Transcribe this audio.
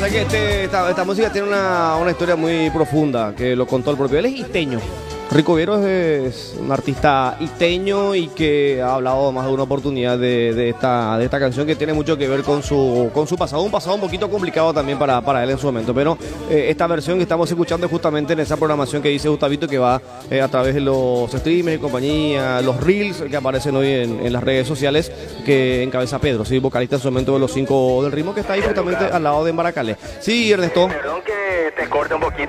pasa es que esta música tiene una historia muy profunda, que lo contó el propio. Él es iteño. Rico Viero es un artista iteño y que ha hablado más de una oportunidad de esta canción, que tiene mucho que ver con su pasado, un pasado un poquito complicado también para él en su momento. Pero esta versión que estamos escuchando es justamente en esa programación que dice Gustavito, que va a través de los streamers y compañía, los reels que aparecen hoy en las redes sociales, que encabeza Pedro, ¿sí? Vocalista en su momento de Los 5 del Ritmo, que está ahí justamente al lado de Embaracale. Sí, Ernesto. Perdón que te corte un poquito.